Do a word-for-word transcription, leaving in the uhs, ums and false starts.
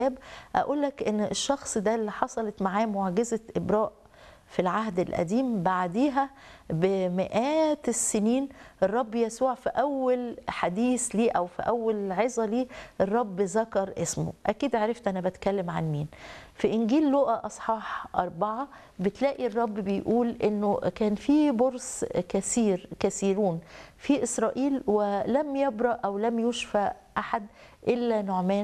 أقول لك إن الشخص ده اللي حصلت معاه معجزة إبراء في العهد القديم، بعديها بمئات السنين الرب يسوع في أول حديث ليه أو في أول عظة ليه الرب ذكر اسمه. أكيد عرفت أنا بتكلم عن مين. في إنجيل لوقا أصحاح أربعة بتلاقي الرب بيقول إنه كان في برص كثير كثيرون في إسرائيل ولم يبرأ أو لم يشفى أحد إلا نعمان